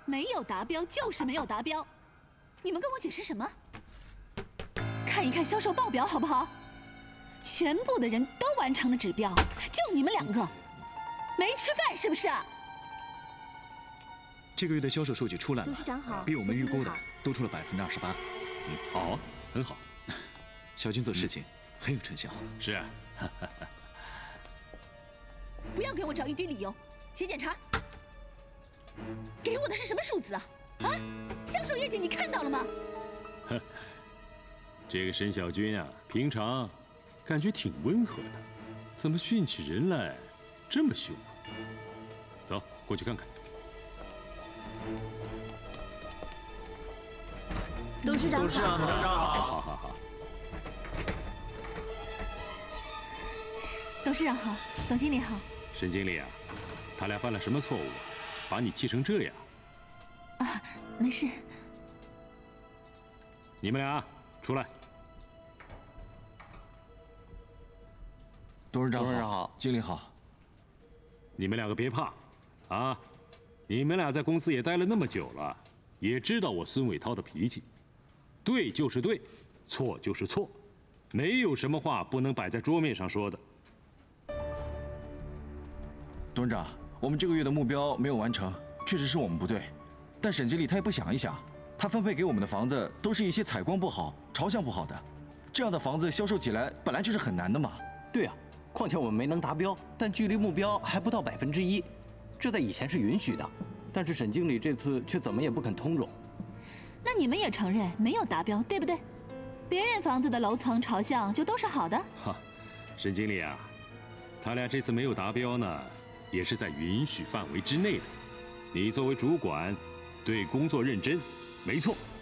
没有达标就是没有达标，你们跟我解释什么？看一看销售报表好不好？全部的人都完成了指标，就你们2个没吃饭是不是啊？ 这个月的销售数据出来了， 董事长好， 比我们预估的多出了28%。 好，很好。 小军做事情很有成效。 是啊。 不要给我找一堆理由，写检查。给我的是什么数字啊？啊，销售业绩你看到了吗？ 这个沈小军啊，平常感觉挺温和的，怎么训起人来这么凶啊？走，过去看看。 董事长好。 好。 董事长好，总经理好。 沈经理啊，他俩犯了什么错误啊？把你气成这样？ 啊，没事。 你们俩出来。 董事长好，经理好。 你们2个别怕，啊，你们俩在公司也待了那么久了，也知道我孙伟涛的脾气。对就是对，错就是错，没有什么话不能摆在桌面上说的。 董事长，我们这个月的目标没有完成，确实是我们不对。但沈经理他也不想一想，他分配给我们的房子都是一些采光不好、朝向不好的，这样的房子销售起来本来就是很难的嘛。 对啊，况且我们没能达标，但距离目标还不到1%，这在以前是允许的，但是沈经理这次却怎么也不肯通融。 那你们也承认没有达标，对不对？别人房子的楼层朝向就都是好的。 哈，沈经理啊，他俩这次没有达标呢，也是在允许范围之内的。你作为主管，对工作认真，没错。